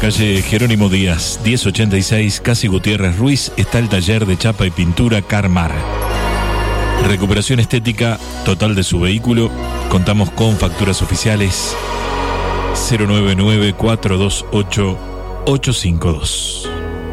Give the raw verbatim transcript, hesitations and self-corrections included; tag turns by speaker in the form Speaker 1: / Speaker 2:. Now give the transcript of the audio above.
Speaker 1: calle Jerónimo Díaz, diez ochenta y seis, Casi Gutiérrez Ruiz, está el taller de chapa y pintura Carmar. Recuperación estética total de su vehículo. Contamos con facturas oficiales. Cero nueve nueve, cuatro dos ocho, ocho cinco dos.